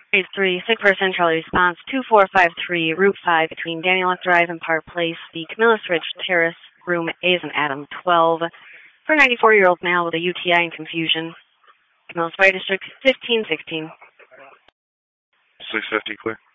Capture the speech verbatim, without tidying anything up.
eight three, sick person, Charlie response, two four five three, Route five, between Daniel Drive and Park Place, the Camillus Ridge Terrace, room A is an Adam twelve, for a ninety-four-year-old male with a U T I and confusion. Camillus Fire District, fifteen sixteen. six fifty, clear.